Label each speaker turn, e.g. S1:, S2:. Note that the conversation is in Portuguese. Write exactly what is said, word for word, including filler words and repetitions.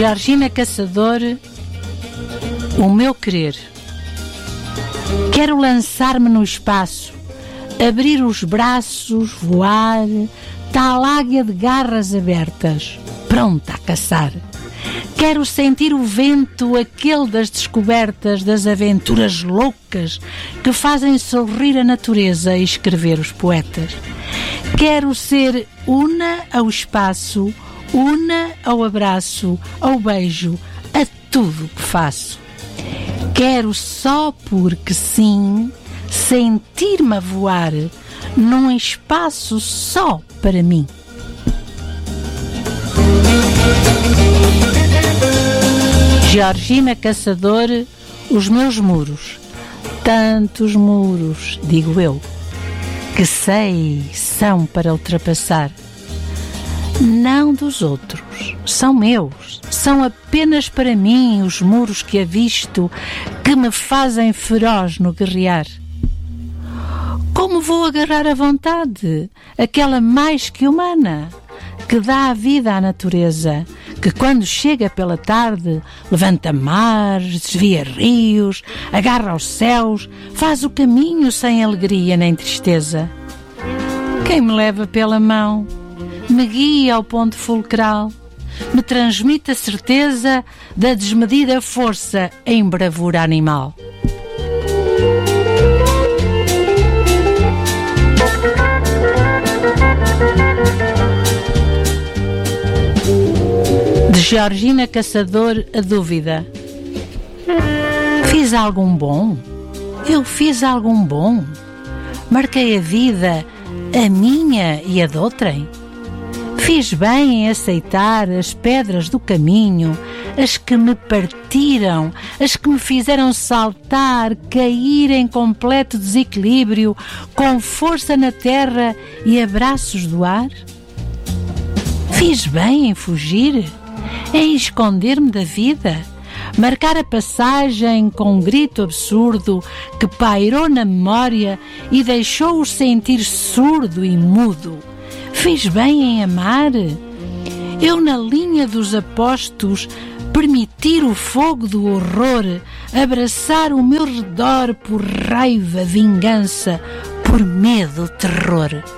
S1: Georgina Caçador, o meu querer. Quero lançar-me no espaço, abrir os braços, voar, tal águia de garras abertas, pronta a caçar. Quero sentir o vento, aquele das descobertas, das aventuras loucas que fazem sorrir a natureza e escrever os poetas. Quero ser una ao espaço, una ao abraço, ao beijo, a tudo que faço. Quero só porque sim sentir-me a voar num espaço só para mim. Georgina Caçador, os meus muros, tantos muros, digo eu, que sei são para ultrapassar. Não dos outros, são meus, são apenas para mim os muros que avisto, que me fazem feroz no guerrear. Como vou agarrar a vontade, aquela mais que humana, que dá a vida à natureza, que quando chega pela tarde levanta mares, desvia rios, agarra aos céus, faz o caminho sem alegria nem tristeza. Quem me leva pela mão, me guia ao ponto fulcral, me transmite a certeza da desmedida força em bravura animal. De Georgina Caçador, a dúvida. Fiz algum bom? Eu fiz algum bom? Marquei a vida, a minha e a de outrem? Fiz bem em aceitar as pedras do caminho, as que me partiram, as que me fizeram saltar, cair em completo desequilíbrio, com força na terra e abraços do ar? Fiz bem em fugir, em esconder-me da vida, marcar a passagem com um grito absurdo que pairou na memória e deixou-o sentir surdo e mudo. Fiz bem em amar? Eu, na linha dos apostos, permitir o fogo do horror abraçar o meu redor por raiva, vingança, por medo, terror.